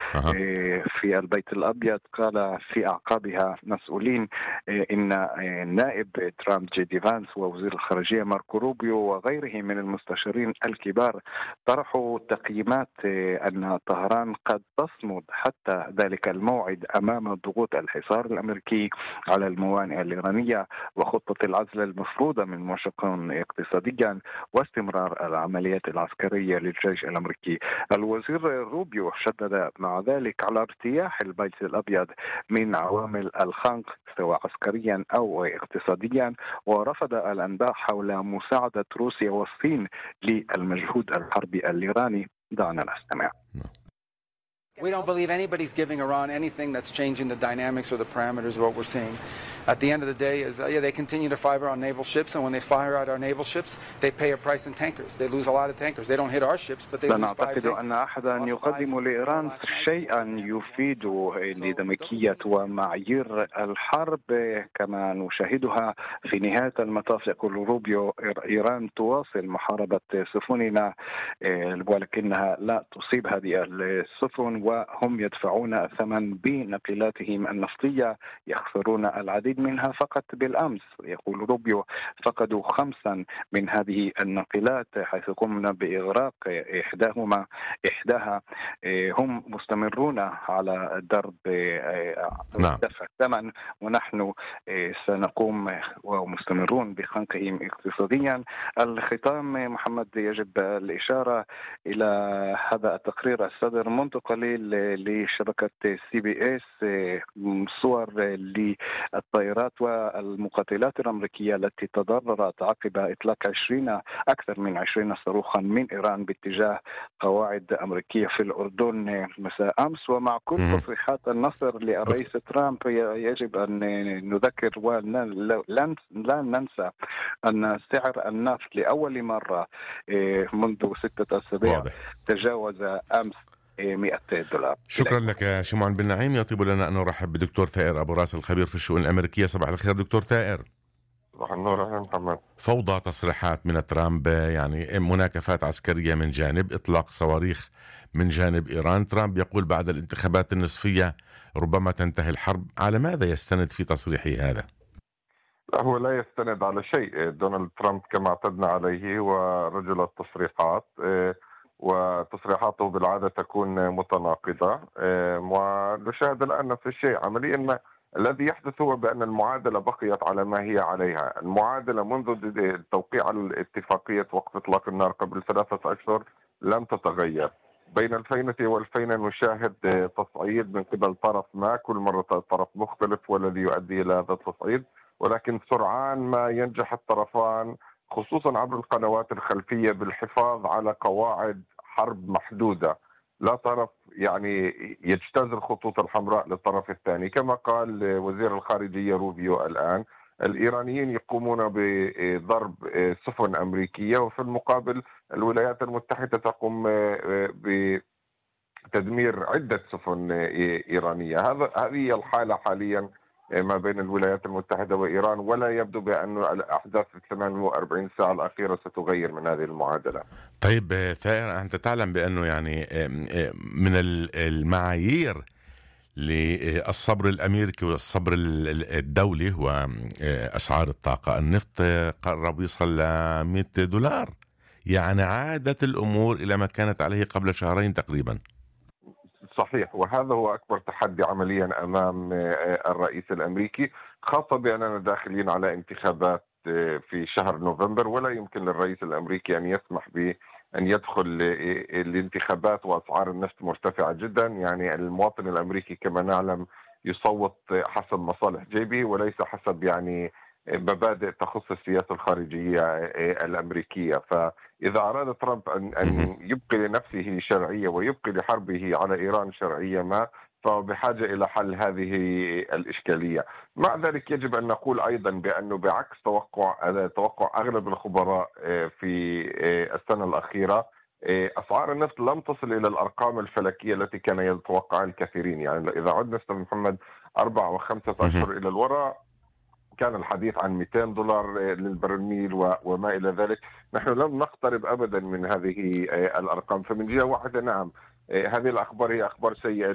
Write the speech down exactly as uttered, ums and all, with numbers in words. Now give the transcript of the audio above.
أها. في البيت الأبيض قال في أعقابها مسؤولين إن نائب ترامب جي دي فانس ووزير الخارجية ماركو روبيو وغيره من المستشارين الكبار طرحوا تقييمات أن طهران قد تصمد حتى ذلك الموعد أمام ضغوط الحصار الأمريكي على الموانئ الإيرانية وخطة العزل المفروضة من واشنطن اقتصاديا واستمرار العمليات العسكرية للجيش الأمريكي. الوزير روبيو شدد مع ذلك على ارتياح البيت الأبيض من عوامل الخنق سواء عسكريا أو اقتصاديا، ورفض الأنباء حول مساعدة روسيا والصين للمجهود الحربي الإيراني. دعنا نستمع. We don't believe anybody's giving Iran anything that's changing the dynamics or the parameters of what we're seeing. At the end of the day, is uh, yeah, they continue to fire on naval ships, and when they fire at our naval ships, they pay a price in tankers. They lose a lot of tankers. They don't hit our ships, but they لا lose five نعتقد tankers. أن أحدا يقدم لإيران شيئا يفيد لديناميكية ومعايير الحرب كما نشاهدها. في نهاية المطاف يقول روبيو إيران تواصل محاربة سفننا ولكنها لا تصيب هذه السفن وهم يدفعون الثمن بنقلاتهم النفطية يخسرون العديد منها. فقط بالأمس يقول روبيو فقدوا خمسا من هذه الناقلات حيث قمنا بإغراق إحداهما إحداها. هم مستمرون على درب نعم. دفع الثمن ونحن سنقوم ومستمرون بخنقهم اقتصاديا. الختام محمد يجب الإشارة إلى هذا التقرير الصادر منذ قليل لشبكة سي بي اس صور للطائرات والمقاتلات الأمريكية التي تضررت عقب إطلاق عشرين أكثر من عشرين صاروخا من إيران باتجاه قواعد أمريكية في الأردن مساء أمس. ومع كل تصريحات النصر للرئيس ترامب يجب أن نذكر ولن ننسى أن سعر النفط لأول مرة منذ ستة أسابيع تجاوز أمس مئة دولار. شكرا لك شمعان بن نعيم. يطيب لنا أن نرحب بدكتور ثائر أبو راس الخبير في الشؤون الأمريكية. صباح الخير دكتور ثائر. صباح النور. أهلا محمد. فوضى تصريحات من ترامب، يعني مناكفات عسكرية من جانب، إطلاق صواريخ من جانب إيران. ترامب يقول بعد الانتخابات النصفية ربما تنتهي الحرب. على ماذا يستند في تصريحه هذا؟ لا، هو لا يستند على شيء. دونالد ترامب كما اعتدنا عليه ورجل التصريحات، وتصريحاته بالعادة تكون متناقضة، ونشاهد الآن نفس الشيء عمليا. ما الذي يحدث هو بأن المعادلة بقيت على ما هي عليها. المعادلة منذ توقيع الاتفاقية وقف إطلاق النار قبل ثلاثة أشهر لم تتغير. بين الفينة والفينة نشاهد تصعيد من قبل طرف ما، كل مرة طرف مختلف والذي يؤدي إلى هذا التصعيد، ولكن سرعان ما ينجح الطرفان خصوصا عبر القنوات الخلفية بالحفاظ على قواعد حرب محدودة. لا طرف يعني يجتاز الخطوط الحمراء للطرف الثاني. كما قال وزير الخارجية روبيو الآن، الإيرانيين يقومون بضرب سفن أمريكية وفي المقابل الولايات المتحدة تقوم بتدمير عدة سفن إيرانية. هذا هذه الحالة حاليا ما بين الولايات المتحدة وإيران، ولا يبدو بأن الأحداث في الثمان وأربعين ساعة الأخيرة ستغير من هذه المعادلة. طيب ثائر، أنت تعلم بأنه يعني من المعايير للصبر الأمريكي والصبر الدولي هو أسعار الطاقة. النفط قرب يصل ل مئة دولار، يعني عادت الأمور إلى ما كانت عليه قبل شهرين تقريبا. صحيح، وهذا هو أكبر تحدي عمليا أمام الرئيس الأمريكي، خاصة بأننا داخلين على انتخابات في شهر نوفمبر، ولا يمكن للرئيس الأمريكي أن يسمح بأن يدخل الانتخابات وأسعار النفط مرتفعة جدا. يعني المواطن الأمريكي كما نعلم يصوت حسب مصالح جيبه وليس حسب يعني مبادئ تخص السياسة الخارجية الأمريكية. فإذا أراد ترامب أن يبقي لنفسه شرعية ويبقي لحربه على إيران شرعية ما، فبحاجة إلى حل هذه الإشكالية. مع ذلك يجب أن نقول أيضا بأنه بعكس توقع توقع أغلب الخبراء في السنة الأخيرة، أسعار النفط لم تصل إلى الأرقام الفلكية التي كان يتوقع الكثيرين. يعني إذا عدنا أستاذ محمد أربع وخمسة أشهر إلى الوراء كان الحديث عن مئتين دولار للبرميل وما إلى ذلك. نحن لم نقترب أبدا من هذه الأرقام. فمن جهة واحدة نعم، هذه الأخبار هي أخبار سيئة